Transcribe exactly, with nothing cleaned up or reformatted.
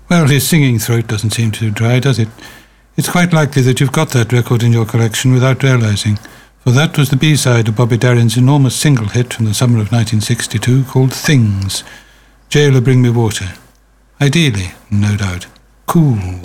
Well, his singing throat doesn't seem too dry, does it? It's quite likely that you've got that record in your collection without realising, for that was the B-side of Bobby Darin's enormous single hit from the summer of nineteen sixty-two called Things. Jailer, Bring Me Water. Ideally, no doubt, cool